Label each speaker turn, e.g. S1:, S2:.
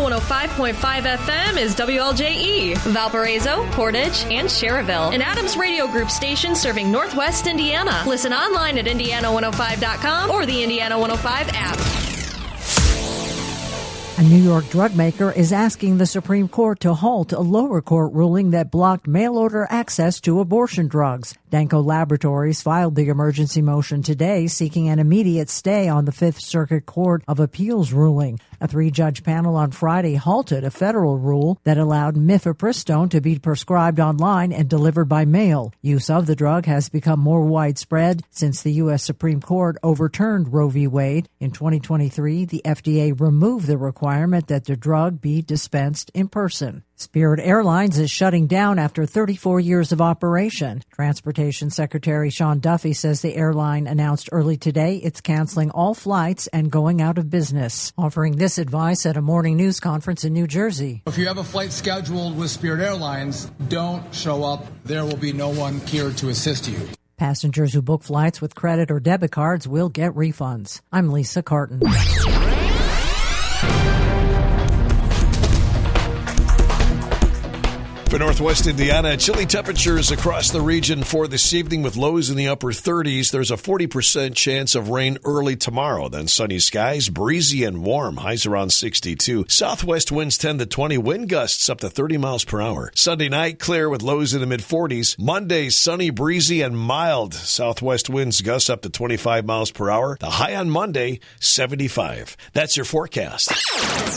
S1: 105.5 FM is WLJE, Valparaiso, Portage, and Cherryville, an Adams Radio Group station serving Northwest Indiana. Listen online at Indiana105.com or the Indiana 105 app.
S2: A New York drug maker is asking the Supreme Court to halt a lower court ruling that blocked mail-order access to abortion drugs. Danco Laboratories filed the emergency motion today, seeking an immediate stay on the Fifth Circuit Court of Appeals ruling. A 3-judge panel on Friday halted a federal rule that allowed mifepristone to be prescribed online and delivered by mail. Use of the drug has become more widespread since the U.S. Supreme Court overturned Roe v. Wade. In 2023, the FDA removed the requirement that the drug be dispensed in person. Spirit Airlines is shutting down after 34 years of operation. Transportation Secretary Sean Duffy says the airline announced early today it's canceling all flights and going out of business, offering this advice at a morning news conference in New Jersey.
S3: If you have a flight scheduled with Spirit Airlines, don't show up. There will be no one here to assist you.
S2: Passengers who book flights with credit or debit cards will get refunds. I'm Lisa Carton.
S4: For Northwest Indiana, chilly temperatures across the region for this evening with lows in the upper 30s. There's a 40% chance of rain early tomorrow. Then sunny skies, breezy and warm. Highs around 62. Southwest winds 10 to 20. Wind gusts up to 30 miles per hour. Sunday night, clear with lows in the mid-40s. Monday, sunny, breezy, and mild. Southwest winds gust up to 25 miles per hour. The high on Monday, 75. That's your forecast.